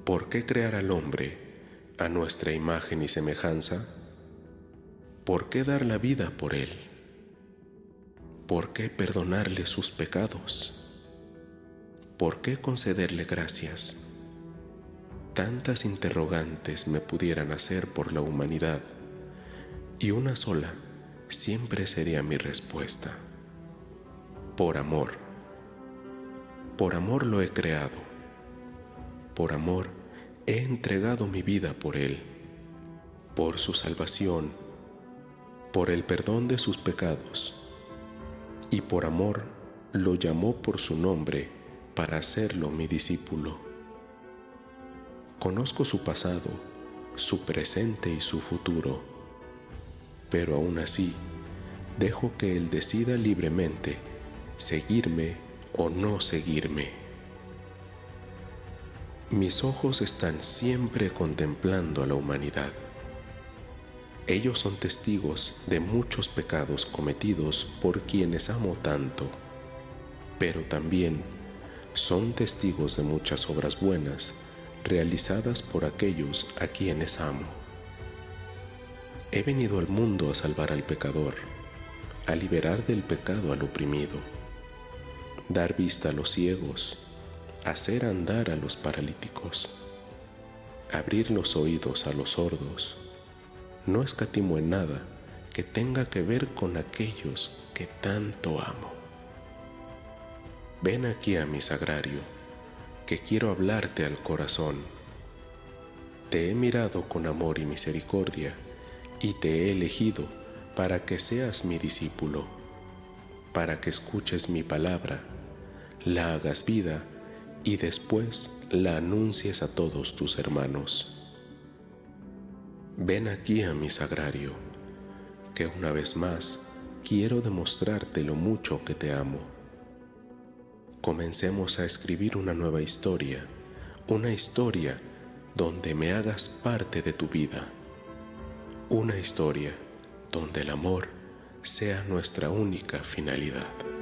¿Por qué crear al hombre a nuestra imagen y semejanza? ¿Por qué dar la vida por él? ¿Por qué perdonarle sus pecados? ¿Por qué concederle gracias? Tantas interrogantes me pudieran hacer por la humanidad, y una sola siempre sería mi respuesta: por amor. Por amor lo he creado, por amor he entregado mi vida por él, por su salvación, por el perdón de sus pecados, y por amor lo llamó por su nombre para hacerlo mi discípulo. Conozco su pasado, su presente y su futuro, pero aún así dejo que él decida libremente seguirme o no seguirme. Mis ojos están siempre contemplando a la humanidad. Ellos son testigos de muchos pecados cometidos por quienes amo tanto, pero también son testigos de muchas obras buenas realizadas por aquellos a quienes amo. He venido al mundo a salvar al pecador, a liberar del pecado al oprimido, dar vista a los ciegos, hacer andar a los paralíticos, abrir los oídos a los sordos. No escatimo en nada que tenga que ver con aquellos que tanto amo. Ven aquí a mi sagrario, que quiero hablarte al corazón. Te he mirado con amor y misericordia, y te he elegido para que seas mi discípulo, para que escuches mi palabra, la hagas vida y después la anuncies a todos tus hermanos. Ven aquí a mi sagrario, que una vez más quiero demostrarte lo mucho que te amo. Comencemos a escribir una nueva historia, una historia donde me hagas parte de tu vida, una historia donde el amor sea nuestra única finalidad.